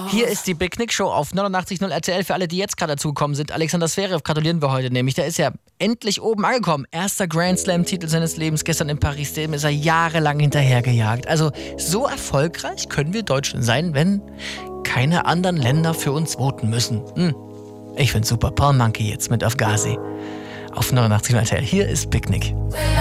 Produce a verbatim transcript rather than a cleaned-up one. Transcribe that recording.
Hier ist die Big Nick Show auf neunundachtzig Komma null R T L. Für alle, die jetzt gerade dazugekommen sind, Alexander Zverev gratulieren wir heute nämlich. Der ist ja endlich oben angekommen. Erster Grand Slam-Titel seines Lebens gestern in Paris. Dem ist er jahrelang hinterhergejagt. Also so erfolgreich können wir Deutschen sein, wenn keine anderen Länder für uns voten müssen. Hm. Ich find's super. Paul Monkey jetzt mit Afghazi auf neunundachtzig Komma null R T L. Hier ist Big Nick.